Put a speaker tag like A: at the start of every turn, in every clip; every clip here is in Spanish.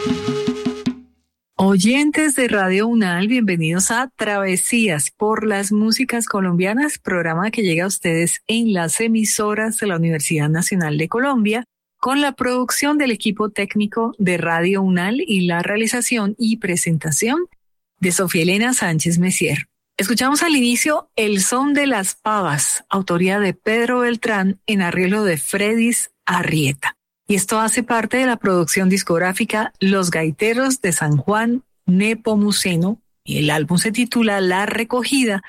A: Oyentes de Radio UNAL, bienvenidos a Travesías por las Músicas Colombianas, programa que llega a ustedes en las emisoras de la Universidad Nacional de Colombia, con la producción del equipo técnico de Radio UNAL y la realización y presentación de Sofía Elena Sánchez Messier. Escuchamos al inicio El Son de las Pavas, autoría de Pedro Beltrán en arreglo de Fredis Arrieta. Y esto hace parte de la producción discográfica Los Gaiteros de San Juan Nepomuceno. Y el álbum se titula La Recogida,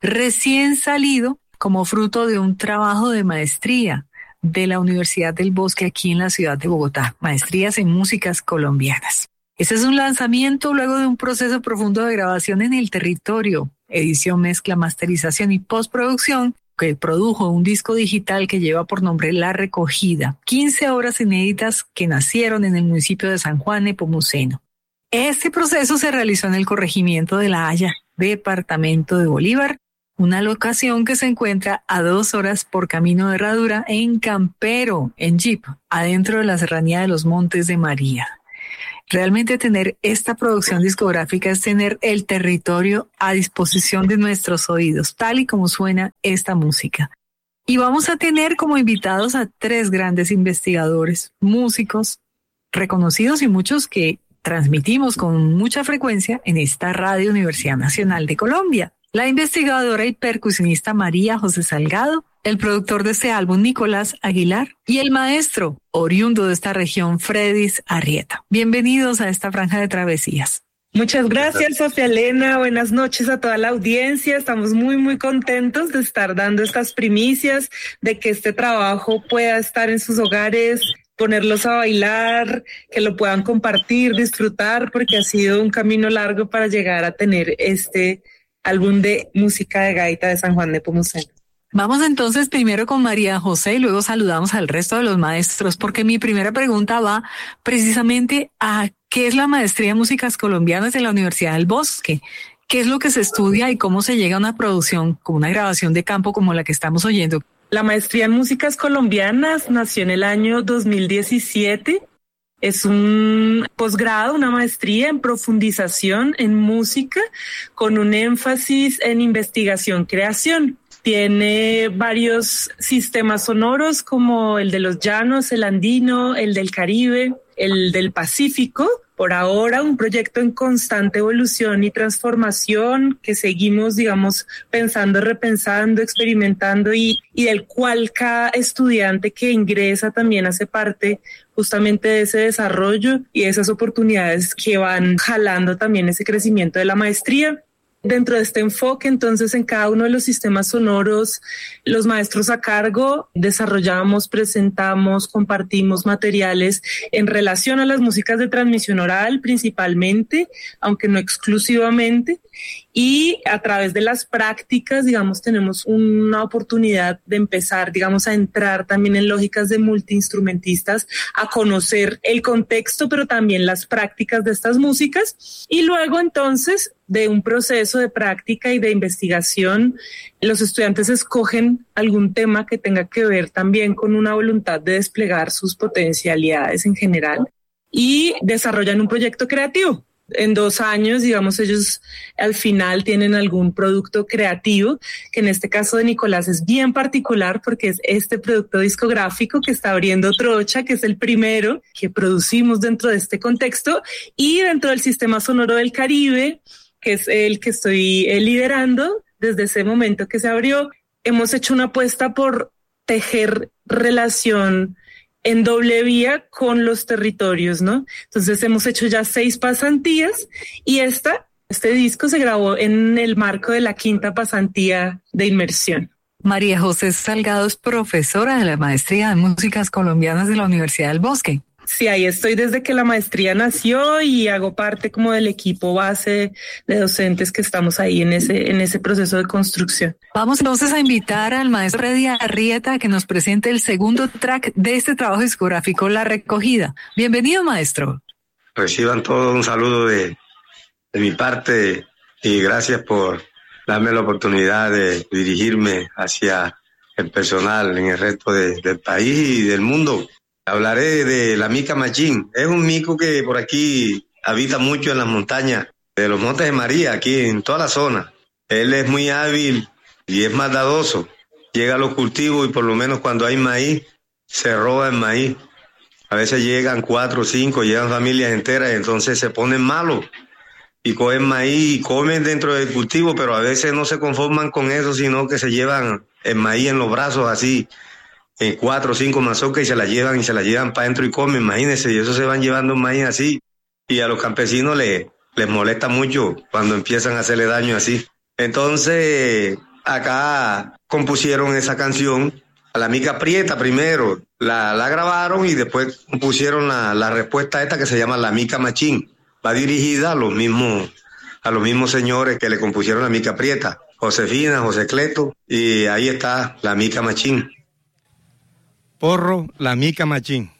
A: recién salido como fruto de un trabajo de maestría de la Universidad del Bosque aquí en la ciudad de Bogotá, maestrías en músicas colombianas. Este es un lanzamiento luego de un proceso profundo de grabación en el territorio, edición, mezcla, masterización y postproducción, que produjo un disco digital que lleva por nombre La Recogida, 15 obras inéditas que nacieron en el municipio de San Juan Nepomuceno. Este proceso se realizó en el corregimiento de La Haya, departamento de Bolívar, una locación que se encuentra a 2 horas por camino de Herradura en Campero, en Jeep, adentro de la serranía de los Montes de María. Realmente tener esta producción discográfica es tener el territorio a disposición de nuestros oídos, tal y como suena esta música. Y vamos a tener como invitados a 3 grandes investigadores, músicos reconocidos y muchos que transmitimos con mucha frecuencia en esta Radio Universidad Nacional de Colombia. La investigadora y percusionista María José Salgado, el productor de este álbum Nicolás Aguilar y el maestro oriundo de esta región Fredis Arrieta. Bienvenidos a esta franja de travesías.
B: Muchas gracias, Sofía Elena. Buenas noches a toda la audiencia. Estamos muy contentos de estar dando estas primicias, de que este trabajo pueda estar en sus hogares, ponerlos a bailar, que lo puedan compartir, disfrutar, porque ha sido un camino largo para llegar a tener este álbum de música de gaita de San Juan Nepomuceno.
A: Vamos entonces primero con María José y luego saludamos al resto de los maestros, porque mi primera pregunta va precisamente a qué es la maestría en músicas colombianas de la Universidad del Bosque. ¿Qué es lo que se estudia y cómo se llega a una producción, como una grabación de campo como la que estamos oyendo?
B: La maestría en músicas colombianas nació en el año 2017. Es un posgrado, una maestría en profundización en música con un énfasis en investigación-creación. Tiene varios sistemas sonoros como el de los llanos, el andino, el del Caribe, el del Pacífico. Por ahora, un proyecto en constante evolución y transformación que seguimos, pensando, repensando, experimentando y del cual cada estudiante que ingresa también hace parte justamente de ese desarrollo y esas oportunidades que van jalando también ese crecimiento de la maestría. Dentro de este enfoque, entonces, en cada uno de los sistemas sonoros, los maestros a cargo desarrollamos, presentamos, compartimos materiales en relación a las músicas de transmisión oral principalmente, aunque no exclusivamente, y a través de las prácticas, tenemos una oportunidad de empezar, a entrar también en lógicas de multiinstrumentistas, a conocer el contexto, pero también las prácticas de estas músicas, y luego entonces de un proceso de práctica y de investigación, los estudiantes escogen algún tema que tenga que ver también con una voluntad de desplegar sus potencialidades en general y desarrollan un proyecto creativo. En 2 años, ellos al final tienen algún producto creativo, que en este caso de Nicolás es bien particular porque es este producto discográfico que está abriendo Trocha, que es el primero que producimos dentro de este contexto, y dentro del sistema sonoro del Caribe, que es el que estoy liderando desde ese momento que se abrió. Hemos hecho una apuesta por tejer relación en doble vía con los territorios, ¿no? Entonces hemos hecho ya 6 pasantías y este disco se grabó en el marco de la 5ª pasantía de inmersión.
A: María José Salgado es profesora de la maestría en músicas colombianas de la Universidad del Bosque.
B: Sí, ahí estoy desde que la maestría nació y hago parte como del equipo base de docentes que estamos ahí en ese proceso de construcción.
A: Vamos entonces a invitar al maestro Fredis Arrieta a que nos presente el segundo track de este trabajo discográfico, La Recogida. Bienvenido, maestro.
C: Reciban todo un saludo de mi parte y gracias por darme la oportunidad de dirigirme hacia el personal en el resto del país y del mundo. Hablaré de la mica machín. Es un mico que por aquí habita mucho en las montañas de los Montes de María, aquí en toda la zona. Él es muy hábil y es maldadoso. Llega a los cultivos y por lo menos cuando hay maíz, se roba el maíz. A veces llegan 4 o 5, llegan familias enteras y entonces se ponen malos y cogen maíz y comen dentro del cultivo, pero a veces no se conforman con eso, sino que se llevan el maíz en los brazos así, en 4 o 5 mazorcas y se la llevan para adentro y comen, imagínense, y eso se van llevando el maíz así y a los campesinos les molesta mucho cuando empiezan a hacerle daño así. Entonces, acá compusieron esa canción, a la mica prieta primero, la grabaron y después compusieron la respuesta esta que se llama la mica machín. Va dirigida a los mismos señores que le compusieron la mica prieta, Josefina, José Cleto, y ahí está la mica machín.
D: Porro, la mica machín.